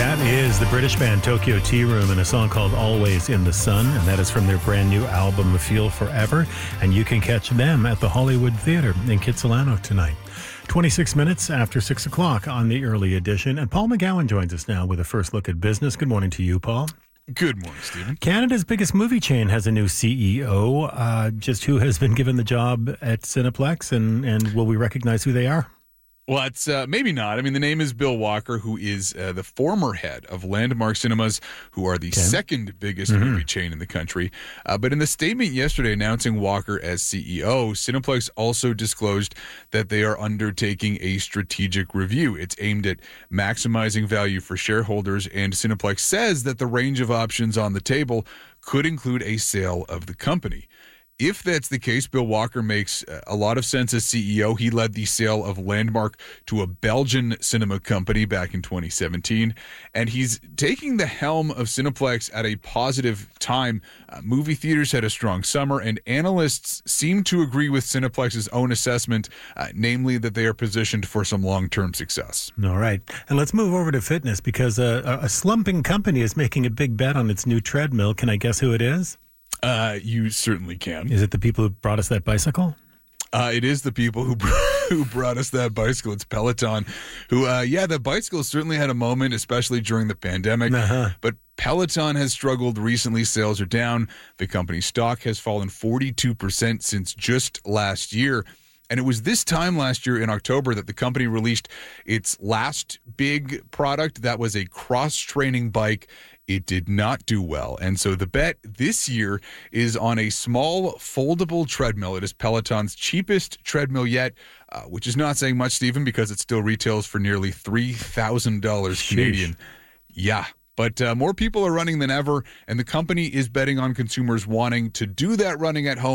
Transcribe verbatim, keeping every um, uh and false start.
That is the British band Tokyo Tea Room and a song called Always in the Sun, and that is from their brand new album Feel Forever, and you can catch them at the Hollywood Theatre in Kitsilano tonight. twenty-six minutes after six o'clock on the early edition, and Paul McGowan joins us now with a first look at business. Good morning to you, Paul. Good morning, Stephen. Canada's biggest movie chain has a new C E O. Uh, just who has been given the job at Cineplex, and, and will we recognize who they are? Well, it's uh, maybe not. I mean, the name is Bill Walker, who is uh, the former head of Landmark Cinemas, who are the okay. second biggest mm-hmm. movie chain in the country. Uh, but in the statement yesterday announcing Walker as C E O, Cineplex also disclosed that they are undertaking a strategic review. It's aimed at maximizing value for shareholders, and Cineplex says that the range of options on the table could include a sale of the company. If that's the case, Bill Walker makes a lot of sense as C E O. He led the sale of Landmark to a Belgian cinema company back in twenty seventeen, and he's taking the helm of Cineplex at a positive time. Uh, movie theaters had a strong summer, and analysts seem to agree with Cineplex's own assessment, uh, namely that they are positioned for some long-term success. All right. And let's move over to fitness, because a, a slumping company is making a big bet on its new treadmill. Can I guess who it is? Uh, you certainly can. Is it the people who brought us that bicycle? Uh, it is the people who who brought us that bicycle. It's Peloton, who, uh, yeah, the bicycle certainly had a moment, especially during the pandemic. Uh-huh. But Peloton has struggled recently. Sales are down. The company's stock has fallen forty-two percent since just last year. And it was this time last year in October that the company released its last big product. That was a cross-training bike. It did not do well. And so the bet this year is on a small foldable treadmill. It is Peloton's cheapest treadmill yet, uh, which is not saying much, Stephen, because it still retails for nearly three thousand dollars Canadian. Yeah. But uh, more people are running than ever, and the company is betting on consumers wanting to do that running at home.